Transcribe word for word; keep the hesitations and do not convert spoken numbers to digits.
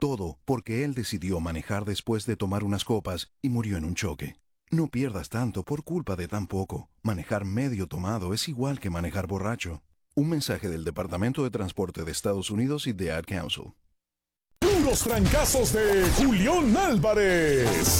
Todo porque él decidió manejar después de tomar unas copas y murió en un choque. No pierdas tanto por culpa de tan poco. Manejar medio tomado es igual que manejar borracho. Un mensaje del Departamento de Transporte de Estados Unidos y de Ad Council. Los trancazos de Julián Álvarez.